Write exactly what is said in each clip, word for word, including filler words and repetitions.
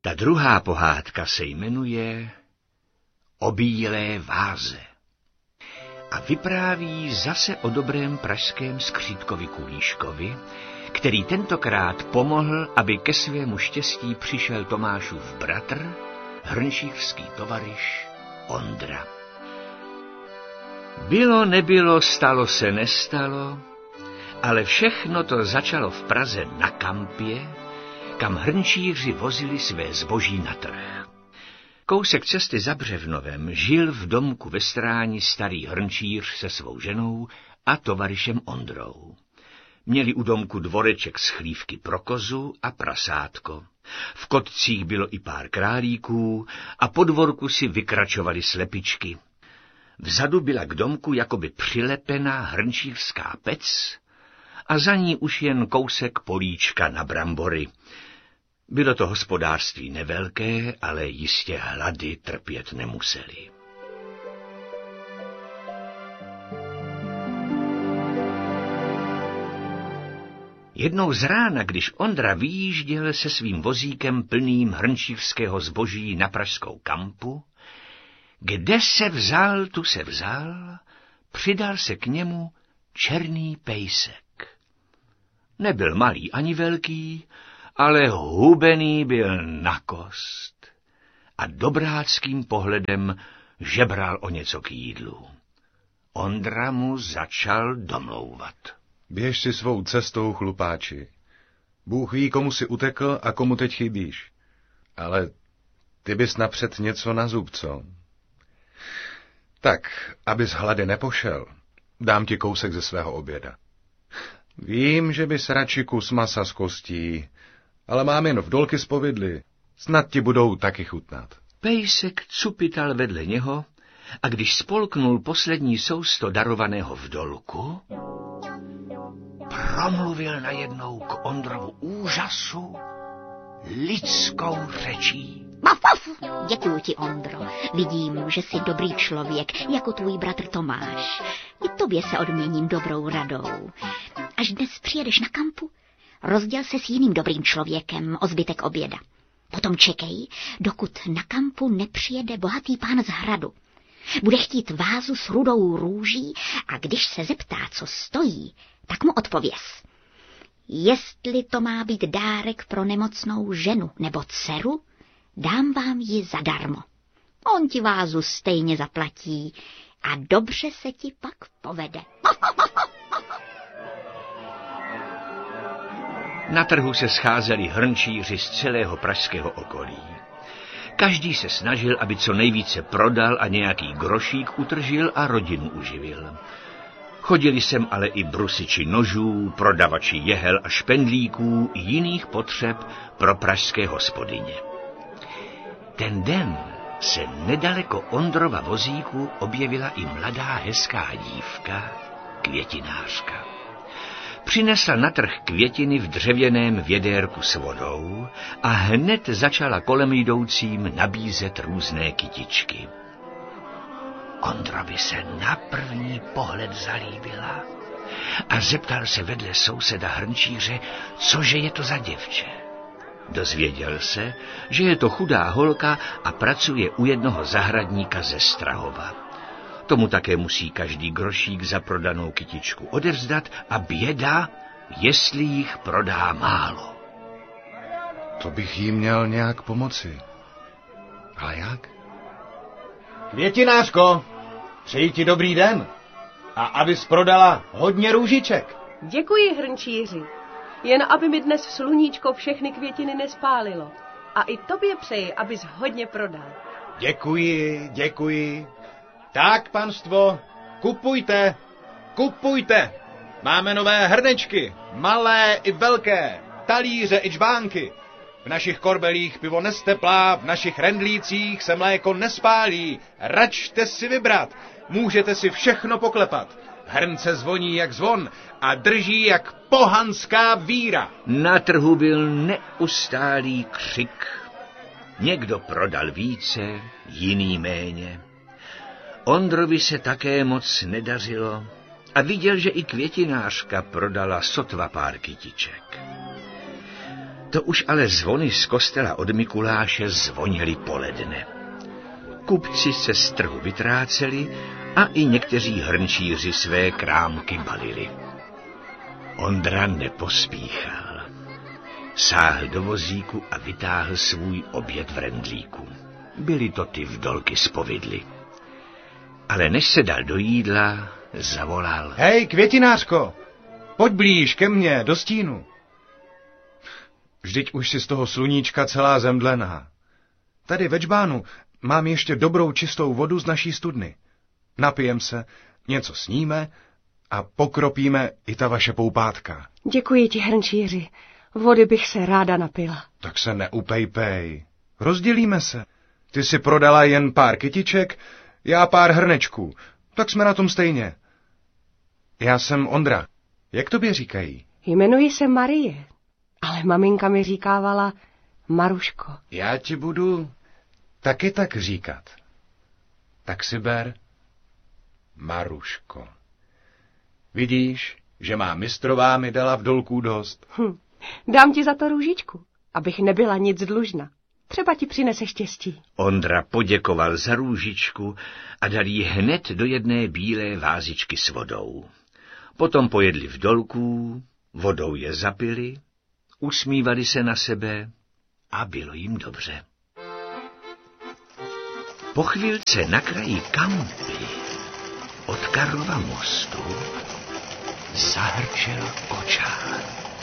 Ta druhá pohádka se jmenuje O bílé váze a vypráví zase o dobrém pražském skřítkovi Kulíškovi, který tentokrát pomohl, aby ke svému štěstí přišel Tomášův bratr, hrnčířský tovaryš Ondra. Bylo, nebylo, stalo se, nestalo, ale všechno to začalo v Praze na Kampě, kam hrnčíři vozili své zboží na trh. Kousek cesty za Břevnovem žil v domku ve Stráni starý hrnčíř se svou ženou a tovaryšem Ondrou. Měli u domku dvoreček z chlívky pro kozu a prasátko. V kotcích bylo i pár králíků a po dvorku si vykračovali slepičky. Vzadu byla k domku jakoby přilepená hrnčířská pec a za ní už jen kousek políčka na brambory. Bylo to hospodářství nevelké, ale jistě hlady trpět nemuseli. Jednou z rána, když Ondra vyjížděl se svým vozíkem plným hrnčířského zboží na pražskou Kampu, kde se vzal, tu se vzal, přidal se k němu černý pejsek. Nebyl malý ani velký, ale hubený byl na kost a dobráckým pohledem žebral o něco k jídlu. Ondra mu začal domlouvat. Běž si svou cestou, chlupáči. Bůh ví, komu si utekl a komu teď chybíš. Ale ty bys napřed něco na zub, co? Tak, abys hlady nepošel, dám ti kousek ze svého oběda. Vím, že bys radši kus masa z kostí, ale mám jen vdolky z povidly. Snad ti budou taky chutnat. Pejsek cupital vedle něho a když spolknul poslední sousto darovaného vdolku, promluvil najednou k Ondrovu úžasu lidskou řečí. Maf, maf. Děkuju ti, Ondro. Vidím, že jsi dobrý člověk, jako tvůj bratr Tomáš. I tobě se odměním dobrou radou. Až dnes přijedeš na Kampu, rozděl se s jiným dobrým člověkem o zbytek oběda. Potom čekej, dokud na Kampu nepřijede bohatý pán z hradu. Bude chtít vázu s rudou růží a když se zeptá, co stojí, tak mu odpověz. Jestli to má být dárek pro nemocnou ženu nebo dceru, dám vám ji zadarmo. On ti vázu stejně zaplatí a dobře se ti pak povede. Na trhu se scházeli hrnčíři z celého pražského okolí. Každý se snažil, aby co nejvíce prodal a nějaký grošík utržil a rodinu uživil. Chodili sem ale i brusiči nožů, prodavači jehel a špendlíků i jiných potřeb pro pražské hospodyně. Ten den se nedaleko Ondrova vozíku objevila i mladá hezká dívka, květinářka. Přinesla na trh květiny v dřevěném vědérku s vodou a hned začala kolem jdoucím nabízet různé kytičky. Ondrovi se na první pohled zalíbila a zeptal se vedle souseda hrnčíře, cože je to za děvče. Dozvěděl se, že je to chudá holka a pracuje u jednoho zahradníka ze Strahova. Tomu také musí každý grošík za prodanou kytičku odevzdat a běda, jestli jich prodá málo. To bych jí měl nějak pomoci. Ale jak? Květinářko, přeji ti dobrý den. A abys prodala hodně růžiček. Děkuji, hrnčíři. Jen aby mi dnes v sluníčko všechny květiny nespálilo. A i tobě přeji, abys hodně prodal. Děkuji, děkuji. Tak, panstvo, kupujte, kupujte. Máme nové hrnečky, malé i velké, talíře i čbánky. V našich korbelích pivo nesteplá, v našich rendlících se mléko nespálí. Račte si vybrat, můžete si všechno poklepat. Hrnce zvoní jak zvon a drží jak pohanská víra. Na trhu byl neustálý křik. Někdo prodal více, jiný méně. Ondrovi se také moc nedařilo a viděl, že i květinářka prodala sotva pár kytiček. To už ale zvony z kostela od Mikuláše zvoněly poledne. Kupci se z trhu vytráceli a i někteří hrnčíři své krámky balili. Ondra nepospíchal. Sáhl do vozíku a vytáhl svůj oběd v rendlíku. Byly to ty vdolky z povidly. Ale než se dal do jídla, zavolal. Hej, květinářko, pojď blíž ke mně, do stínu. Vždyť už si z toho sluníčka celá zemdlená. Tady ve džbánu mám ještě dobrou čistou vodu z naší studny. Napijem se, něco sníme a pokropíme i ta vaše poupátka. Děkuji ti, hrnčíři. Vody bych se ráda napila. Tak se neupejpej. Rozdělíme se. Ty si prodala jen pár kytiček, já pár hrnečků. Tak jsme na tom stejně. Já jsem Ondra. Jak tobě říkají? Jmenuji se Marie, ale maminka mi říkávala Maruško. Já ti budu taky tak říkat. Tak si ber Maruško. Vidíš, že má mistrová mi dala v dolku dost. Hm. Dám ti za to růžičku, abych nebyla nic dlužna. Třeba ti přinese štěstí. Ondra poděkoval za růžičku a dal jí hned do jedné bílé vázičky s vodou. Potom pojedli v dolku, vodou je zapili, usmívali se na sebe a bylo jim dobře. Po chvílce na kraji kampy od Karlova mostu zahrčel kočár.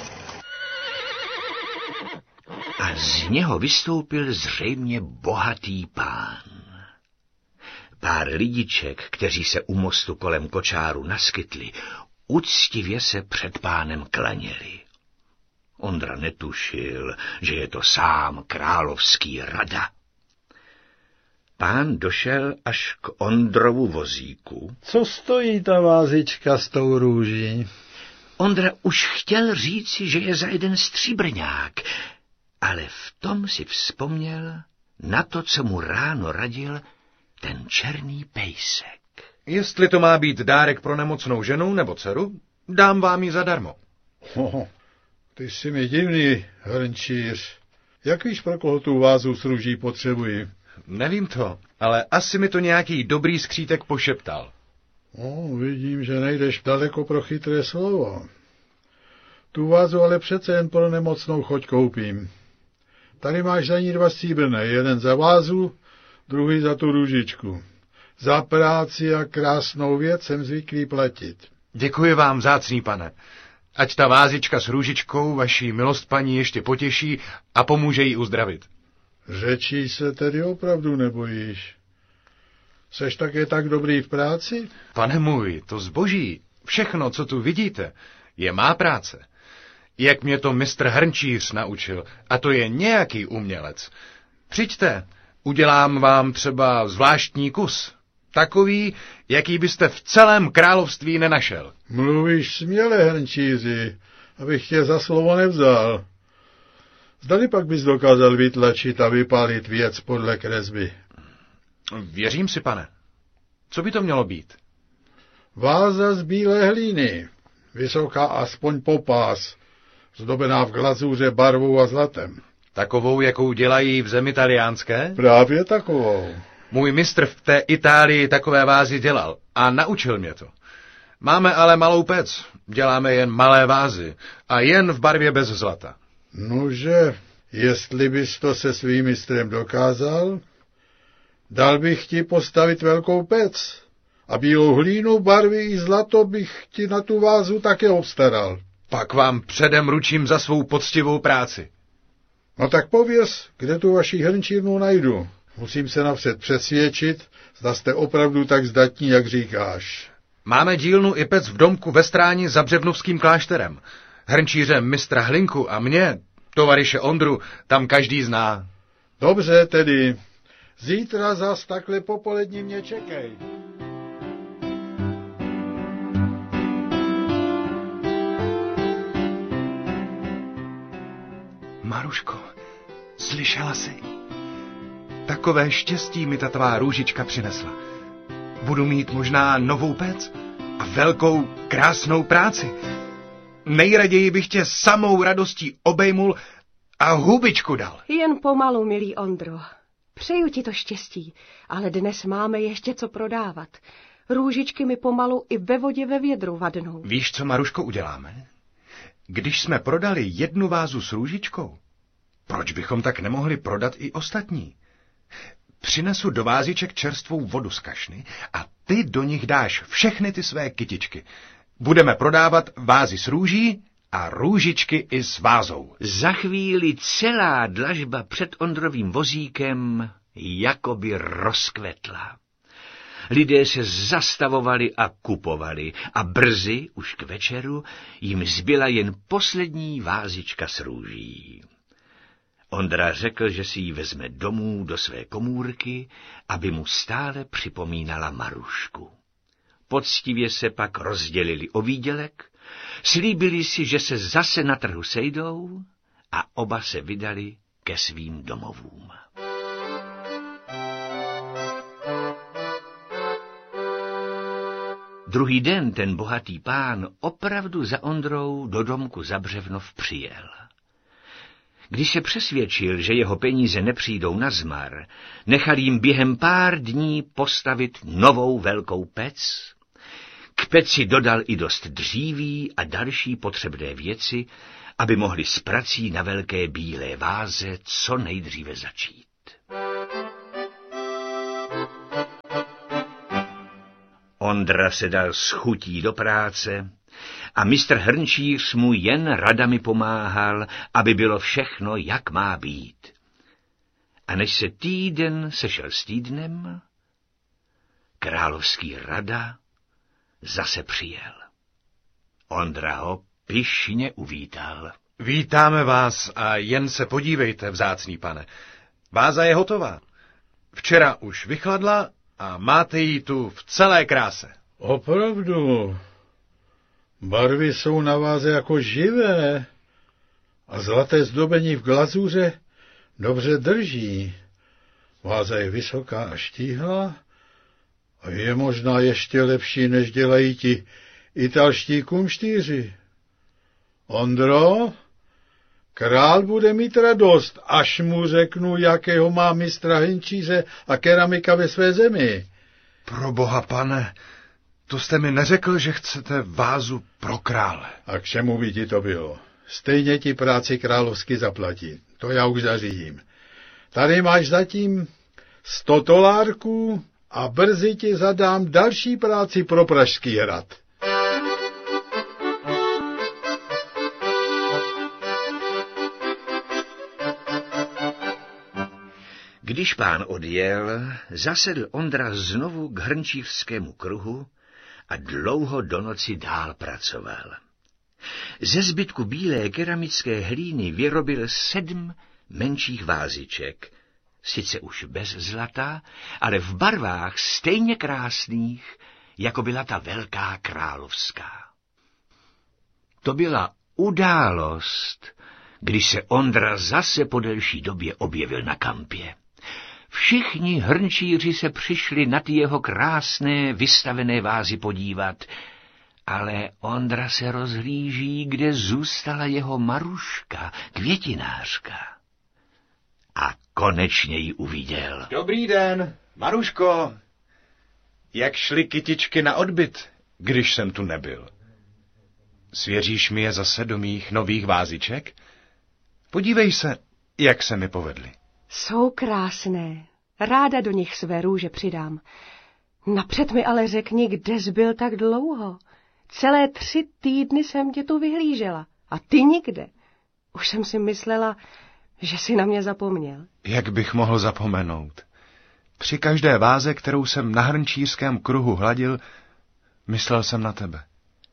A z něho vystoupil zřejmě bohatý pán. Pár lidiček, kteří se u mostu kolem kočáru naskytli, uctivě se před pánem klaněli. Ondra netušil, že je to sám královský rada. Pán došel až k Ondrovu vozíku. Co stojí ta vázička s tou růží? Ondra už chtěl říci, že je za jeden stříbrňák, ale v tom si vzpomněl na to, co mu ráno radil ten černý pejsek. Jestli to má být dárek pro nemocnou ženu nebo dceru, dám vám ji zadarmo. Oh, ty jsi mi divný, hrnčíř. Jak víš, pro koho tu vázu s růží potřebuji? Nevím to, ale asi mi to nějaký dobrý skřítek pošeptal. Oh, vidím, že nejdeš daleko pro chytré slovo. Tu vázu ale přece jen pro nemocnou choď koupím. Tady máš za ní dva stříbrné, jeden za vázu, druhý za tu růžičku. Za práci a krásnou věc jsem zvyklý platit. Děkuji vám, vzácný pane. Ať ta vázička s růžičkou vaší milost paní ještě potěší a pomůže jí uzdravit. Řečí se tedy opravdu nebojíš. Seš také tak dobrý v práci? Pane můj, to zboží, všechno, co tu vidíte, je má práce. Jak mě to mistr Hrnčíř naučil, a to je nějaký umělec. Přijďte, udělám vám třeba zvláštní kus. Takový, jaký byste v celém království nenašel. Mluvíš směle, hrnčíři, abych tě za slovo nevzal. Zdali pak bys dokázal vytlačit a vypálit věc podle kresby. Věřím si, pane. Co by to mělo být? Váza z bílé hlíny, vysoká aspoň po pás, zdobená v glazuře barvou a zlatem. Takovou, jakou dělají v zemi taliánské? Právě takovou. Můj mistr v té Itálii takové vázy dělal a naučil mě to. Máme ale malou pec, děláme jen malé vázy a jen v barvě bez zlata. Nože, jestli bys to se svým mistrem dokázal, dal bych ti postavit velkou pec a bílou hlínu, barvy i zlato bych ti na tu vázu také obstaral. Pak vám předem ručím za svou poctivou práci. No tak pověz, kde tu vaši hrnčírnu najdu. Musím se napřed přesvědčit, zda jste opravdu tak zdatní, jak říkáš. Máme dílnu i pec v domku ve Stráni za Břevnovským klášterem. Hrnčíře mistra Hlinku a mě, tovaryše Ondru, tam každý zná. Dobře tedy, zítra zas takhle popolední mě čekej. Maruško, slyšela jsi? Takové štěstí mi ta tvá růžička přinesla. Budu mít možná novou pec a velkou, krásnou práci. Nejraději bych tě samou radostí obejmul a hubičku dal. Jen pomalu, milý Ondro. Přeju ti to štěstí, ale dnes máme ještě co prodávat. Růžičky mi pomalu i ve vodě ve vědru vadnou. Víš, co, Maruško, uděláme? Když jsme prodali jednu vázu s růžičkou, proč bychom tak nemohli prodat i ostatní? Přinesu do váziček čerstvou vodu z kašny a ty do nich dáš všechny ty své kytičky. Budeme prodávat vázy s růží a růžičky i s vázou. Za chvíli celá dlažba před Ondrovým vozíkem jakoby rozkvetla. Lidé se zastavovali a kupovali a brzy, už k večeru, jim zbyla jen poslední vázička s růží. Ondra řekl, že si ji vezme domů do své komůrky, aby mu stále připomínala Marušku. Poctivě se pak rozdělili o výdělek, slíbili si, že se zase na trhu sejdou a oba se vydali ke svým domovům. Druhý den ten bohatý pán opravdu za Ondrou do domku za Břevnov přijel. Když se přesvědčil, že jeho peníze nepřijdou na zmar, nechal jim během pár dní postavit novou velkou pec. K peci dodal i dost dříví a další potřebné věci, aby mohli s prací na velké bílé váze co nejdříve začít. Ondra se dal s chutí do práce a mistr hrnčíř mu jen radami pomáhal, aby bylo všechno, jak má být. A než se týden sešel s týdnem, královský rada zase přijel. Ondra ho pyšně uvítal. Vítáme vás a jen se podívejte, vzácný pane. Váza je hotová. Včera už vychladla a máte ji tu v celé kráse. Opravdu. Barvy jsou na váze jako živé a zlaté zdobení v glazuře dobře drží. Váza je vysoká a štíhlá a je možná ještě lepší, než dělají ti italští kumštýři. Ondro, král bude mít radost, až mu řeknu, jakého má mistra hrnčíře a keramika ve své zemi. Proboha, pane, to jste mi neřekl, že chcete vázu pro krále. A k čemu by ti to bylo? Stejně ti práci královsky zaplatí. To já už zařídím. Tady máš zatím sto tolárků a brzy ti zadám další práci pro Pražský hrad. Když pán odjel, zasedl Ondra znovu k hrnčířskému kruhu a dlouho do noci dál pracoval. Ze zbytku bílé keramické hlíny vyrobil sedm menších váziček, sice už bez zlata, ale v barvách stejně krásných, jako byla ta velká královská. To byla událost, když se Ondra zase po delší době objevil na kampě. Všichni hrnčíři se přišli na ty jeho krásné vystavené vázy podívat, ale Ondra se rozhlíží, kde zůstala jeho Maruška, květinářka. A konečně ji uviděl. Dobrý den, Maruško. Jak šly kytičky na odbyt, když jsem tu nebyl? Svěříš mi je zase do mých nových váziček? Podívej se, jak se mi povedly. Jsou krásné. Ráda do nich své růže přidám. Napřed mi ale řekni, kde jsi byl tak dlouho. Celé tři týdny jsem tě tu vyhlížela. A ty nikde. Už jsem si myslela, že jsi na mě zapomněl. Jak bych mohl zapomenout? Při každé váze, kterou jsem na hrnčířském kruhu hladil, myslel jsem na tebe.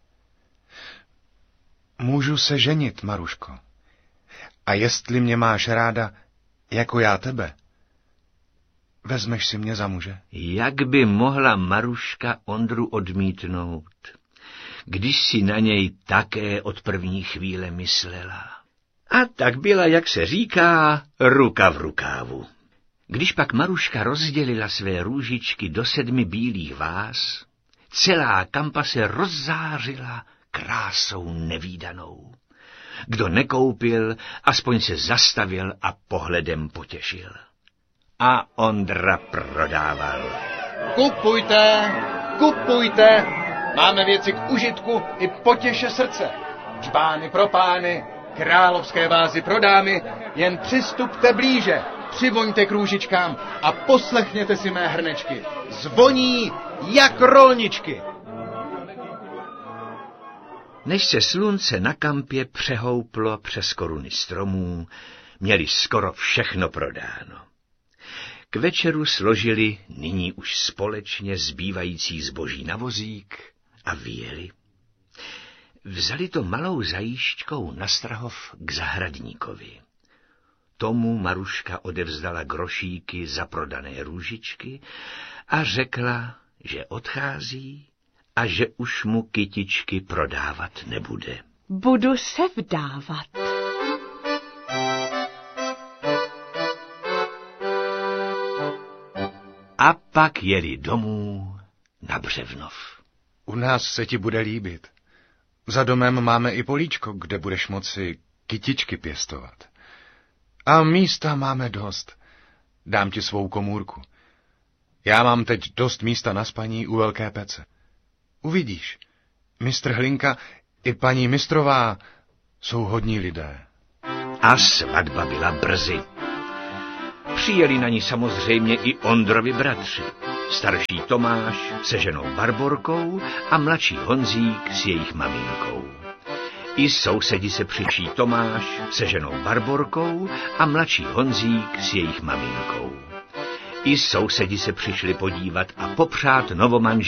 Můžu se ženit, Maruško. A jestli mě máš ráda, jako já tebe, vezmeš si mě za muže? Jak by mohla Maruška Ondru odmítnout, když si na něj také od první chvíle myslela? A tak byla, jak se říká, ruka v rukávu. Když pak Maruška rozdělila své růžičky do sedmi bílých váz, celá kampa se rozzářila krásou nevídanou. Kdo nekoupil, aspoň se zastavil a pohledem potěšil. A Ondra prodával. Kupujte, kupujte, máme věci k užitku i potěše srdce. Čbány pro pány, královské vázy pro dámy, jen přistupte blíže, přivoňte k růžičkám a poslechněte si mé hrnečky. Zvoní jak rolničky. Než se slunce na kampě přehouplo přes koruny stromů, měli skoro všechno prodáno. K večeru složili nyní už společně zbývající zboží na vozík a vyjeli. Vzali to malou zajížďkou na Strahov k zahradníkovi. Tomu Maruška odevzdala grošíky za prodané růžičky a řekla, že odchází a že už mu kytičky prodávat nebude. Budu se vdávat. A pak jeli domů na Břevnov. U nás se ti bude líbit. Za domem máme i políčko, kde budeš moci kytičky pěstovat. A místa máme dost. Dám ti svou komůrku. Já mám teď dost místa na spaní u velké pece. Uvidíš, mistr Hlinka i paní mistrová jsou hodní lidé. A svatba byla brzy. Přijeli na ní samozřejmě i Ondrovi bratři. Starší Tomáš se ženou Barborkou a mladší Honzík s jejich maminkou. I sousedi se přišli Tomáš se ženou Barborkou a mladší Honzík s jejich maminkou. I sousedi se přišli podívat a popřát novomanželům